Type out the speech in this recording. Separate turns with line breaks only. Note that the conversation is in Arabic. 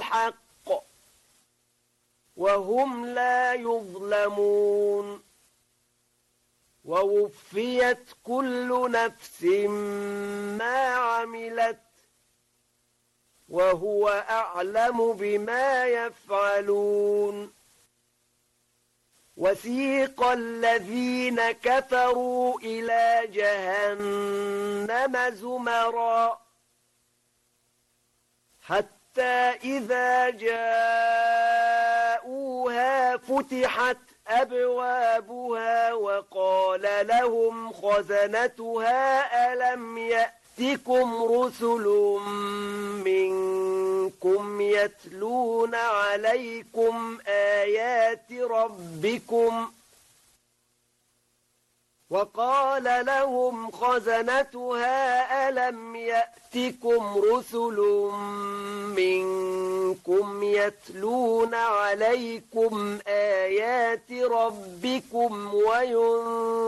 بالحق وهم لا يظلمون ووفيت كل نفس ما عملت وهو أعلم بما يفعلون وسيق الذين كفروا إلى جهنم زمرا حتى إذا جاءوها فتحت أبوابها وقال لهم خزنتها ألم يأتكم رسل منكم يتلون عليكم آيات ربكم وقال لهم خزنتها ألم يأتكم رسل منكم يتلون عليكم آيات ربكم وينذرون